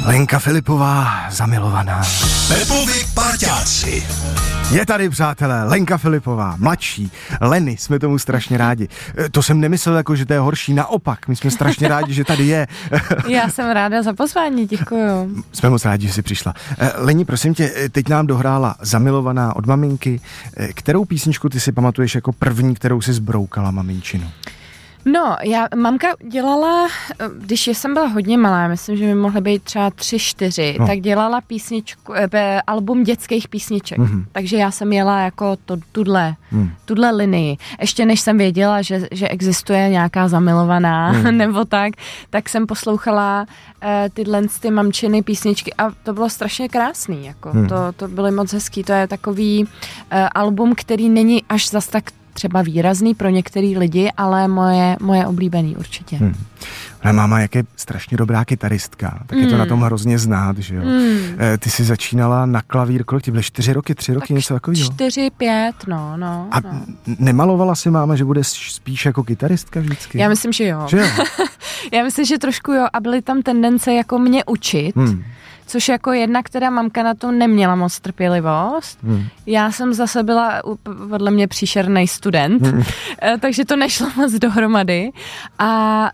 Lenka Filipová, zamilovaná. Pepovi parťáci. Je tady, přátelé, Lenka Filipová, mladší. Leny, jsme tomu strašně rádi. To jsem nemyslel jako, že to je horší, naopak, my jsme strašně rádi, že tady je. Já jsem ráda za pozvání, děkuju. Jsme moc rádi, že jsi přišla. Leni, prosím tě, teď nám dohrála Zamilovaná od maminky. Kterou písničku ty si pamatuješ jako první, kterou jsi zbroukala maminčinu? No, mamka dělala, když jsem byla hodně malá, myslím, že mi mohly být třeba 3-4, tak dělala album dětských písniček. Takže já jsem jela jako tuhle linii. Ještě než jsem věděla, že existuje nějaká Zamilovaná nebo tak jsem poslouchala tyhle ty mamčiny písničky a to bylo strašně krásný. Jako. To bylo moc hezký. To je takový album, který není až zas tak třeba výrazný pro některý lidi, ale moje oblíbený určitě. Ale máma, jak je strašně dobrá kytaristka, tak je to na tom hrozně znát, že jo. Ty jsi začínala na klavír, kolik ti byly? 4 roky, 3 roky, tak něco takového? 4-5, no. A nemalovala si máma, že bude spíš jako kytaristka vždycky? Já myslím, že jo. Já myslím, že trošku jo a byly tam tendence jako mě učit, což jako jedna, která mamka na to neměla moc trpělivost. Já jsem zase byla podle mě příšerný student, takže to nešlo moc dohromady. A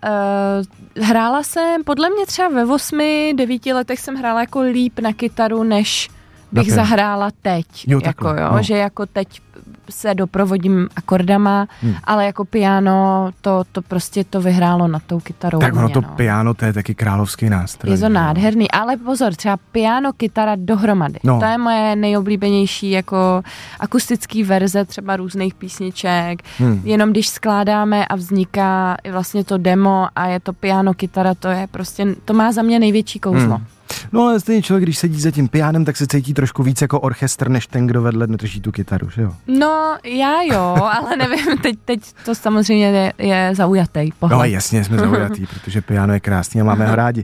hrála jsem, podle mě třeba ve 8-9 letech jsem hrála jako líp na kytaru, než bych zahrála teď. Že jako teď se doprovodím akordama, ale jako piano to prostě to vyhrálo nad tou kytarou. Tak ono piano, to je taky královský nástroj. Je to nádherný, ale pozor, třeba piano, kytara dohromady. To je moje nejoblíbenější jako akustický verze třeba různých písniček. Jenom když skládáme a vzniká vlastně to demo a je to piano, kytara, to je prostě, to má za mě největší kouzlo. No ale stejně člověk, když sedí za tím pianem, tak se cítí trošku víc jako orchestr, než ten, kdo vedle drží tu kytaru, že jo? No, já jo, ale nevím, teď to samozřejmě je zaujatý pohled. No jasně, jsme zaujatý, protože piano je krásný a máme ho rádi.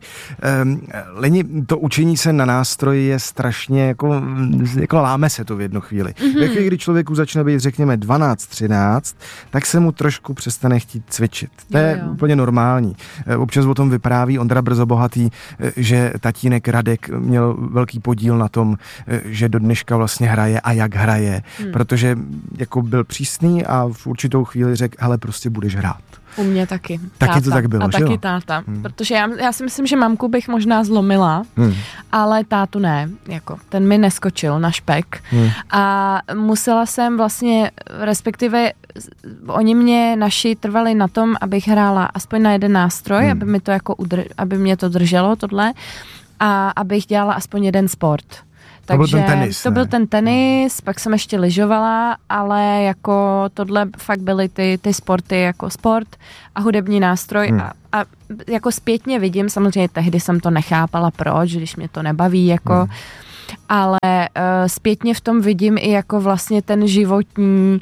Leni, to učení se na nástroji je strašně jako láme se to v jednu chvíli. Ve chvíli, kdy člověku začne být, řekněme, 12-13, tak se mu trošku přestane chtít cvičit. To je úplně normální. Občas o tom vypráví Ondra Brzobohatý, že tatínek Radek měl velký podíl na tom, že do dneška vlastně hraje a jak hraje, protože jako byl přísný a v určitou chvíli řekl, hele, prostě budeš hrát. U mě taky. Taky to tak bylo, a že taky jo? táta. Protože já si myslím, že mamku bych možná zlomila, ale tátu ne. Jako, ten mi neskočil na špek. A musela jsem vlastně, respektive oni mě naši trvali na tom, abych hrála aspoň na jeden nástroj, aby mi to jako aby mě to drželo tohle a abych dělala aspoň jeden sport. Takže to byl ten tenis, pak jsem ještě lyžovala, ale jako tohle fakt byly ty sporty jako sport a hudební nástroj a jako zpětně vidím, samozřejmě tehdy jsem to nechápala proč, když mě to nebaví, jako ale zpětně v tom vidím i jako vlastně ten životní,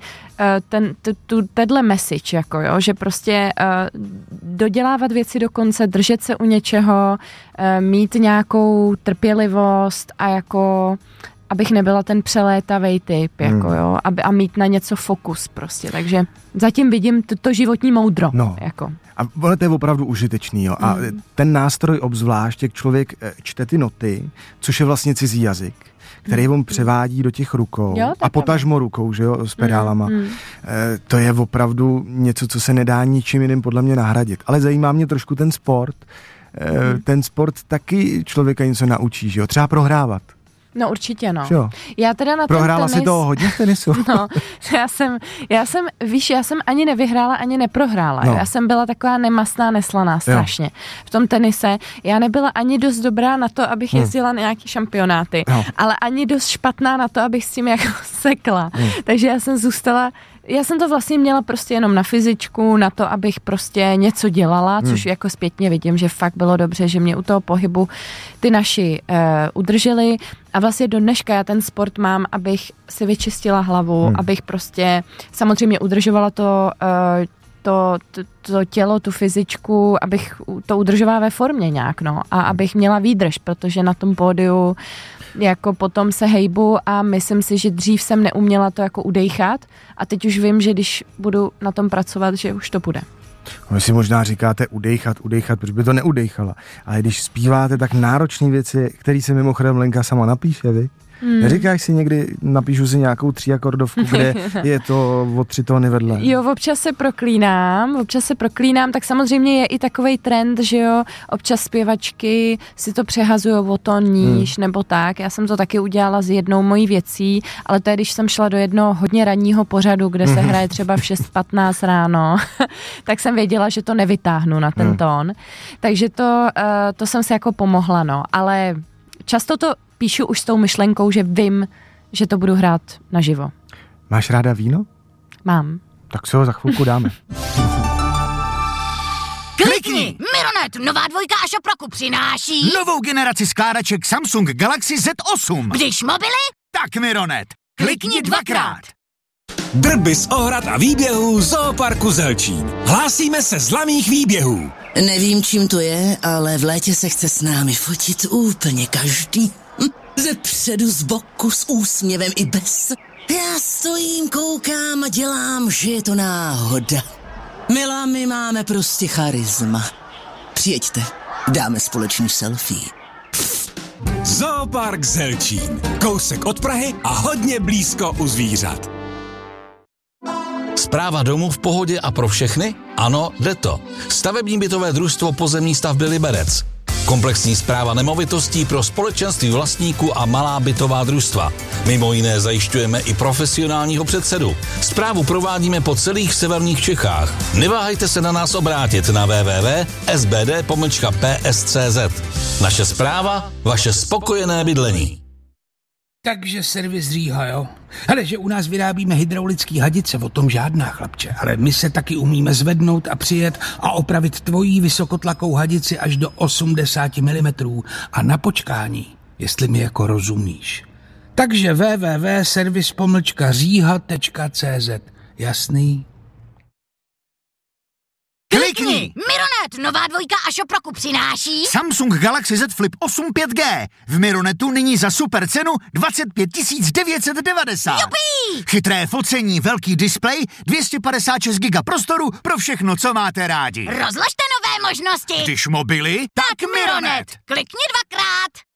tenhle message, jako jo, že prostě dodělávat věci do konce, držet se u něčeho, mít nějakou trpělivost a jako abych nebyla ten přelétavej typ, jako jo, a mít na něco fokus prostě, takže zatím vidím to životní moudro, jako. A ono to je opravdu užitečný, jo. A ten nástroj obzvlášť, jak člověk čte ty noty, což je vlastně cizí jazyk, který on převádí do těch rukou a potažmo rukou, že jo, s pedálama. To je opravdu něco, co se nedá ničím jiným podle mě nahradit. Ale zajímá mě trošku ten sport. Ten sport taky člověka něco naučí, že jo, třeba prohrávat. No určitě, no. Jo. Já teda na prohrála si toho hodně v tenisu? No, já jsem ani nevyhrála, ani neprohrála. Já jsem byla taková nemastná, neslaná strašně. V tom tenise já nebyla ani dost dobrá na to, abych jezdila na nějaký šampionáty, ale ani dost špatná na to, abych s tím jako sekla. Takže já jsem to vlastně měla prostě jenom na fyzičku, na to, abych prostě něco dělala, což jako zpětně vidím, že fakt bylo dobře, že mě u toho pohybu ty naši udrželi a vlastně do dneška já ten sport mám, abych si vyčistila hlavu, abych prostě samozřejmě udržovala to tělo, tu fyzičku, abych to udržovala ve formě nějak, a abych měla výdrž, protože na tom pódiu jako potom se hejbu a myslím si, že dřív jsem neuměla to jako udejchat a teď už vím, že když budu na tom pracovat, že už to půjde. Vy si možná říkáte udejchat, proč by to neudejchala. Ale když zpíváte tak náročné věci, které se mimochodem Lenka sama napíše, vy? Neříkáš si někdy, napíšu si nějakou 3akordovku, kde je to o 3 tóny vedle? Jo, občas se proklínám, tak samozřejmě je i takovej trend, že jo, občas zpěvačky si to přehazujou o tón níž nebo tak. Já jsem to taky udělala s jednou mojí věcí, ale to je, když jsem šla do jednoho hodně ranního pořadu, kde se hraje třeba v 6:15 ráno, tak jsem věděla, že to nevytáhnu na ten tón. Takže to jsem si jako pomohla, no, ale často to píšu už s tou myšlenkou, že vím, že to budu hrát naživo. Máš ráda víno? Mám. Tak se ho za chvilku dáme. Klikni! Mironet, nová 2 Ashop roku přináší Novou generaci skládaček Samsung Galaxy Z8. Když mobily, Tak Mironet, klikni 2krát. Drby z ohrad a výběhů Zooparku Zelčín. Hlásíme se z laných výběhů. Nevím, čím to je, ale v létě se chce s námi fotit úplně každý. Ze předu, z boku, s úsměvem i bez. Já stojím, koukám a dělám, že je to náhoda. Milá, my máme prostě charisma. Přijeďte, dáme společný selfie. Zoopark Zelčín. Kousek od Prahy a hodně blízko u zvířat. Správa domu v pohodě a pro všechny? Ano, jde to. Stavební bytové družstvo Pozemní stavby Liberec. Komplexní správa nemovitostí pro společenství vlastníků a malá bytová družstva. Mimo jiné zajišťujeme i profesionálního předsedu. Správu provádíme po celých severních Čechách. Neváhejte se na nás obrátit na www.sbd-ps.cz. Naše správa, vaše spokojené bydlení. Takže servis Říha, jo? Hele, že u nás vyrábíme hydraulický hadice, o tom žádná, chlapče. Ale my se taky umíme zvednout a přijet a opravit tvojí vysokotlakou hadici až do 80 mm a na počkání, jestli mi jako rozumíš. Takže www.servis-říha.cz. Jasný? Klikni! Mironet, nová 2 Ashop roku přináší Samsung Galaxy Z Flip 8 5G. V Mironetu nyní za super cenu 25 990. Jupí! Chytré focení, velký displej, 256 GB prostoru pro všechno, co máte rádi. Rozložte nové možnosti. Když mobily, tak Mironet. Klikni 2krát.